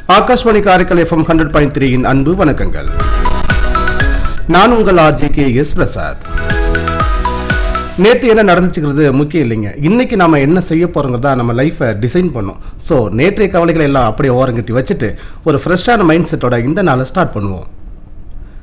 Akashvani Karaikal FM 100.3 இன் அன்பு வணக்கங்கள். நான் உங்கள் RJKS பிரசாத். நேற்று என்ன நடந்துச்சுக்கிறது முக்கியம் இல்லைங்க. இன்னைக்கு நாம என்ன செய்ய போறோங்கிறதா நம்ம லைஃபை டிசைன் பண்ணோம். ஸோ நேற்றைய கவலைகளை எல்லாம் அப்படியே ஓரங்கட்டி வச்சுட்டு ஒரு ஃப்ரெஷ்ஷான மைண்ட் செட்டோட இந்த நாளை ஸ்டார்ட் பண்ணுவோம்.